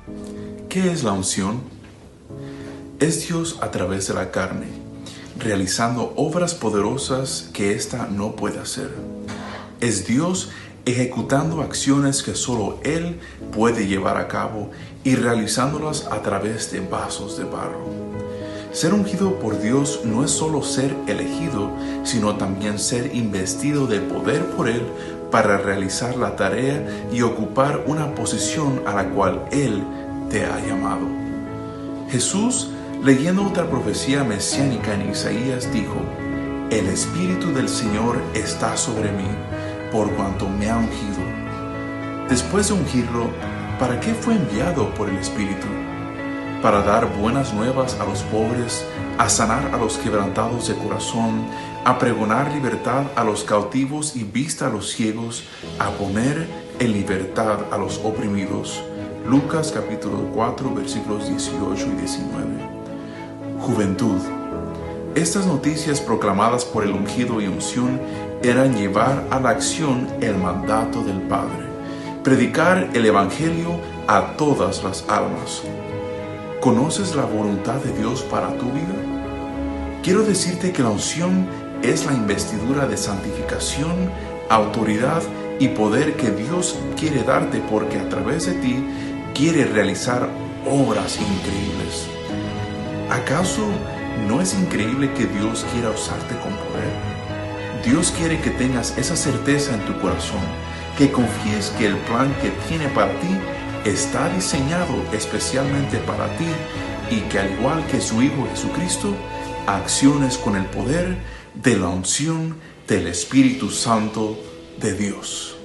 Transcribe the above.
¿Qué es la unción? Es Dios a través de la carne, realizando obras poderosas que ésta no puede hacer. Es Dios ejecutando acciones que solo Él puede llevar a cabo y realizándolas a través de vasos de barro. Ser ungido por Dios no es solo ser elegido, sino también ser investido de poder por Él para realizar la tarea y ocupar una posición a la cual Él te ha llamado. Jesús, leyendo otra profecía mesiánica en Isaías, dijo: «El Espíritu del Señor está sobre mí, por cuanto me ha ungido». Después de ungirlo, ¿para qué fue enviado por el Espíritu? Para dar buenas nuevas a los pobres, a sanar a los quebrantados de corazón, a pregonar libertad a los cautivos y vista a los ciegos, a poner en libertad a los oprimidos. Lucas capítulo 4 versículos 18 y 19. Juventud. Estas noticias proclamadas por el ungido y unción eran llevar a la acción el mandato del Padre, predicar el Evangelio a todas las almas. ¿Conoces la voluntad de Dios para tu vida? Quiero decirte que la unción es la investidura de santificación, autoridad y poder que Dios quiere darte, porque a través de ti quiere realizar obras increíbles. ¿Acaso no es increíble que Dios quiera usarte con poder? Dios quiere que tengas esa certeza en tu corazón, que confíes que el plan que tiene para ti está diseñado especialmente para ti y que, al igual que su Hijo Jesucristo, acciones con el poder de la unción del Espíritu Santo de Dios.